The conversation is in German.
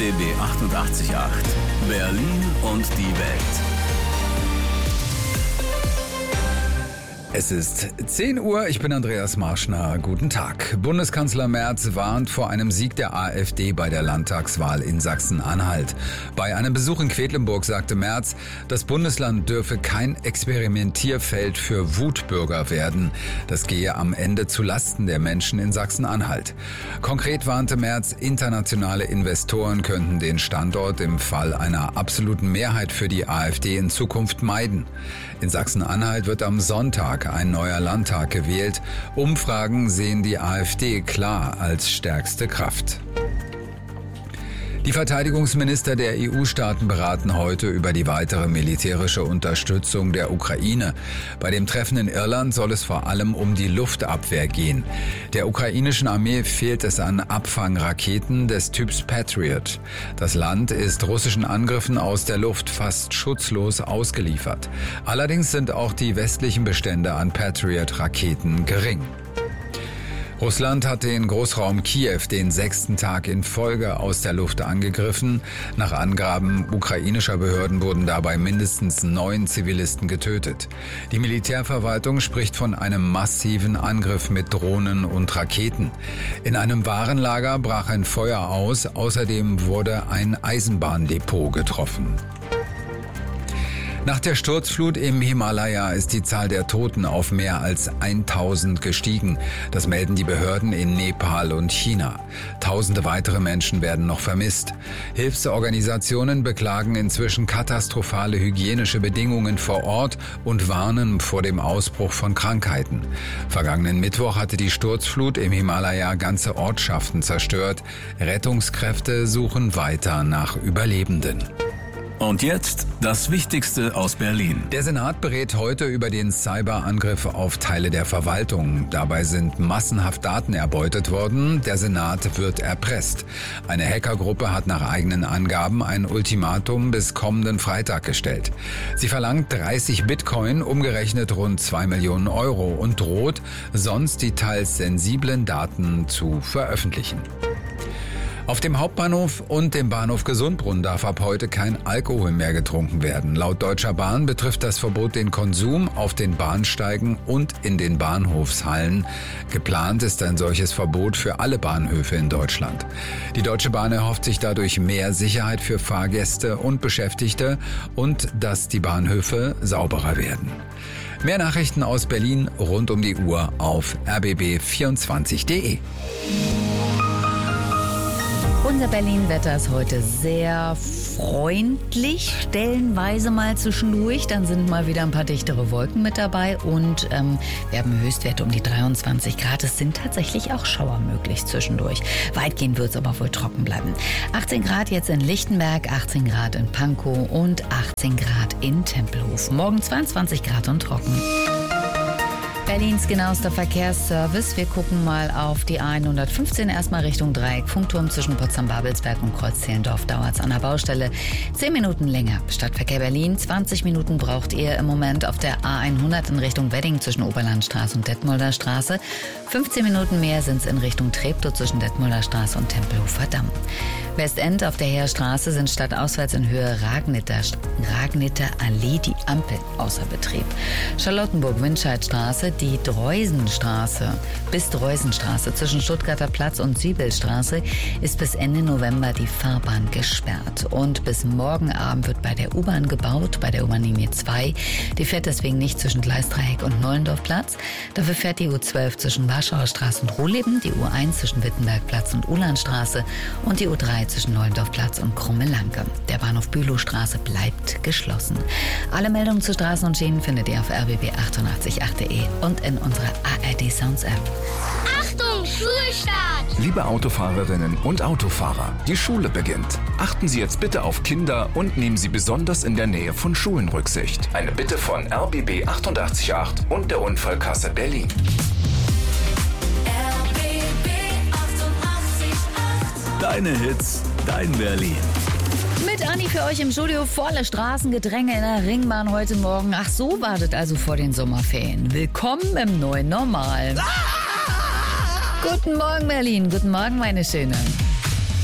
RBB 888. Berlin und die Welt. Es ist 10 Uhr, ich bin Andreas Marschner. Guten Tag. Bundeskanzler Merz warnt vor einem Sieg der AfD bei der Landtagswahl in Sachsen-Anhalt. Bei einem Besuch in Quedlinburg sagte Merz, das Bundesland dürfe kein Experimentierfeld für Wutbürger werden. Das gehe am Ende zu Lasten der Menschen in Sachsen-Anhalt. Konkret warnte Merz, internationale Investoren könnten den Standort im Fall einer absoluten Mehrheit für die AfD in Zukunft meiden. In Sachsen-Anhalt wird am Sonntag ein neuer Landtag gewählt. Umfragen sehen die AfD klar als stärkste Kraft. Die Verteidigungsminister der EU-Staaten beraten heute über die weitere militärische Unterstützung der Ukraine. Bei dem Treffen in Irland soll es vor allem um die Luftabwehr gehen. Der ukrainischen Armee fehlt es an Abfangraketen des Typs Patriot. Das Land ist russischen Angriffen aus der Luft fast schutzlos ausgeliefert. Allerdings sind auch die westlichen Bestände an Patriot-Raketen gering. Russland hat den Großraum Kiew den 6. Tag in Folge aus der Luft angegriffen. Nach Angaben ukrainischer Behörden wurden dabei mindestens 9 Zivilisten getötet. Die Militärverwaltung spricht von einem massiven Angriff mit Drohnen und Raketen. In einem Warenlager brach ein Feuer aus. Außerdem wurde ein Eisenbahndepot getroffen. Nach der Sturzflut im Himalaya ist die Zahl der Toten auf mehr als 1000 gestiegen. Das melden die Behörden in Nepal und China. Tausende weitere Menschen werden noch vermisst. Hilfsorganisationen beklagen inzwischen katastrophale hygienische Bedingungen vor Ort und warnen vor dem Ausbruch von Krankheiten. Vergangenen Mittwoch hatte die Sturzflut im Himalaya ganze Ortschaften zerstört. Rettungskräfte suchen weiter nach Überlebenden. Und jetzt das Wichtigste aus Berlin. Der Senat berät heute über den Cyberangriff auf Teile der Verwaltung. Dabei sind massenhaft Daten erbeutet worden. Der Senat wird erpresst. Eine Hackergruppe hat nach eigenen Angaben ein Ultimatum bis kommenden Freitag gestellt. Sie verlangt 30 Bitcoin, umgerechnet rund 2 Millionen Euro, und droht, sonst die teils sensiblen Daten zu veröffentlichen. Auf dem Hauptbahnhof und dem Bahnhof Gesundbrunnen darf ab heute kein Alkohol mehr getrunken werden. Laut Deutscher Bahn betrifft das Verbot den Konsum auf den Bahnsteigen und in den Bahnhofshallen. Geplant ist ein solches Verbot für alle Bahnhöfe in Deutschland. Die Deutsche Bahn erhofft sich dadurch mehr Sicherheit für Fahrgäste und Beschäftigte und dass die Bahnhöfe sauberer werden. Mehr Nachrichten aus Berlin rund um die Uhr auf rbb24.de. Unser Berlin-Wetter ist heute sehr freundlich, stellenweise mal zwischendurch. Dann sind mal wieder ein paar dichtere Wolken mit dabei und wir haben Höchstwerte um die 23 Grad. Es sind tatsächlich auch Schauer möglich zwischendurch. Weitgehend wird es aber wohl trocken bleiben. 18 Grad jetzt in Lichtenberg, 18 Grad in Pankow und 18 Grad in Tempelhof. Morgen 22 Grad und trocken. Berlins genauester Verkehrsservice. Wir gucken mal auf die A115, erstmal Richtung Dreieck, Funkturm zwischen Potsdam-Babelsberg und Kreuz-Zehlendorf dauert es an der Baustelle 10 Minuten länger. Stadtverkehr Berlin, 20 Minuten braucht ihr im Moment auf der A100 in Richtung Wedding zwischen Oberlandstraße und Detmolder Straße. 15 Minuten mehr sind es in Richtung Treptow zwischen Detmolder Straße und Tempelhofer Damm. Westend auf der Heerstraße sind stadtauswärts in Höhe Ragnither Allee die Ampeln außer Betrieb. Charlottenburg-Windscheidstraße, die Dreusenstraße bis Dreusenstraße zwischen Stuttgarter Platz und Siebelstraße ist bis Ende November die Fahrbahn gesperrt. Und bis morgen Abend wird bei der U-Bahn gebaut, bei der U-Bahn-Linie 2. Die fährt deswegen nicht zwischen Gleisdreieck und Nollendorfplatz. Dafür fährt die U12 zwischen Warschauer Straße und Rohleben, die U1 zwischen Wittenbergplatz und Ulandstraße und die U3 zwischen Nollendorfplatz und Krumme-Lanke. Der Bahnhof Bülowstraße bleibt geschlossen. Alle Meldungen zu Straßen und Schienen findet ihr auf rbb888.de und in unserer ARD Sounds App. Achtung, Schulstart! Liebe Autofahrerinnen und Autofahrer, die Schule beginnt. Achten Sie jetzt bitte auf Kinder und nehmen Sie besonders in der Nähe von Schulen Rücksicht. Eine Bitte von RBB 888 und der Unfallkasse Berlin. Deine Hits, dein Berlin. Mit Anni für euch im Studio, volle Straßengedränge in der Ringbahn heute Morgen. Ach so, wartet also vor den Sommerferien. Willkommen im neuen Normal. Guten Morgen, Berlin. Guten Morgen, meine Schöne.